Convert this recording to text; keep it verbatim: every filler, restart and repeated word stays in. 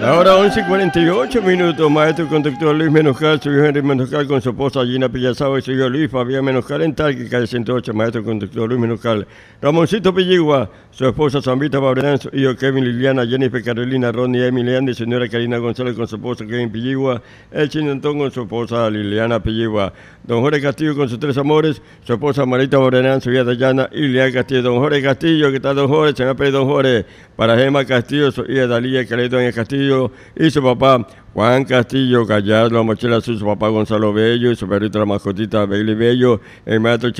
Ahora once y cuarenta y ocho minutos, maestro conductor Luis Menoscal, su hijo Henry Menoscal con su esposa Gina Pillazao y su hijo Luis Fabián Menoscal en Talque, calle ciento ocho, maestro conductor Luis Menoscal. Ramoncito Pilligua, su esposa Zambita Babrenán, su hijo Kevin Liliana, Jennifer Carolina, Ronnie Emiliana y señora Karina González con su esposa Kevin Pilligua, el Chinantón con su esposa Liliana Pilligua, don Jorge Castillo con sus tres amores, su esposa Marita Babrenán, su hija Dayana y Liliana Castillo, don Jorge Castillo, ¿qué tal don Jorge? Se me ha pedido don Jorge, para Gemma Castillo, su hija Dalía Caledón Castillo, y su papá Juan Castillo Gallardo, la mochila azul, su papá Gonzalo Bello y su perrito la mascotita Bailey Bello, el maestro